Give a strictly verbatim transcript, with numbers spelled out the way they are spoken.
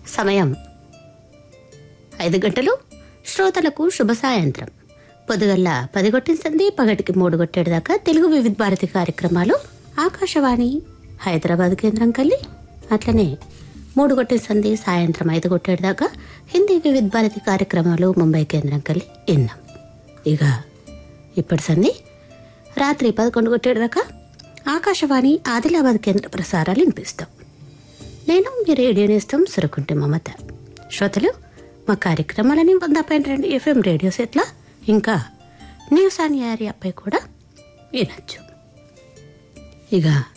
సమయం ఐదు గంటలు. శ్రోతలకు శుభ సాయంత్రం. పొద్దుగల్ల పది కొట్టిన సంధి పగటికి మూడు కొట్టేడు దాకా తెలుగు వివిధ భారతి కార్యక్రమాలు ఆకాశవాణి హైదరాబాద్ కేంద్రం కల్లి, అట్లనే మూడు కొట్టిన సంధి సాయంత్రం ఐదు కొట్టేడు దాకా హిందీ వివిధ భారతి కార్యక్రమాలు ముంబై కేంద్రం కల్లి విన్నాం. ఇక ఇప్పటి సంధి రాత్రి పదకొండు కొట్టేడు దాకా ఆకాశవాణి ఆదిలాబాద్ కేంద్ర ప్రసారాలు వినిపిస్తాం. నేను మీ రేడియో నేస్తం సురకుంటి మమత. శ్రోతలు, మా కార్యక్రమాలని వంద పాయింట్ రెండు ఎఫ్ఎం రేడియో సెట్ల ఇంకా న్యూస్ ఆన్ ఏరియాపై కూడా వినొచ్చు. ఇక